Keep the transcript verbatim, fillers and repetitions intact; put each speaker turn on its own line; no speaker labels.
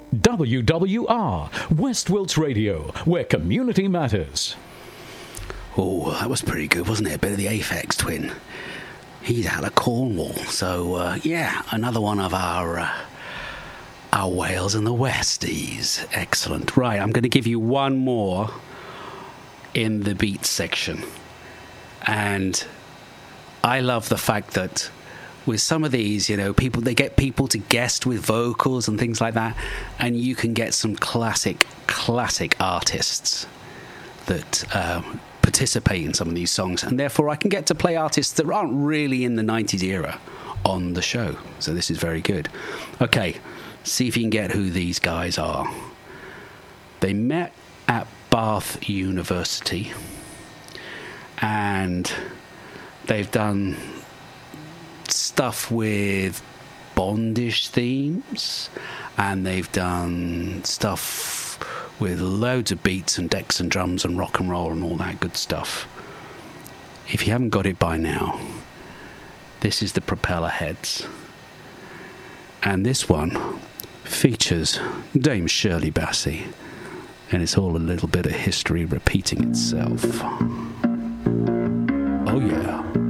W W R, West Wilts Radio, where community matters.
Oh, that was pretty good, wasn't it? A bit of the Aphex Twin. He's out of Cornwall. So, uh, yeah, another one of our... Uh, Our Wales and the Westies. Excellent. Right, I'm going to give you one more in the beat section. And I love the fact that with some of these, you know, people they get people to guest with vocals and things like that, and you can get some classic, classic artists that uh, participate in some of these songs. And therefore, I can get to play artists that aren't really in the nineties era on the show. So this is very good. Okay. See if you can get who these guys are. They met at Bath University and they've done stuff with Bondish themes and they've done stuff with loads of beats and decks and drums and rock and roll and all that good stuff. If you haven't got it by now, this is the Propeller Heads. And this one features Dame Shirley Bassey, and it's all a little bit of history repeating itself. Oh yeah.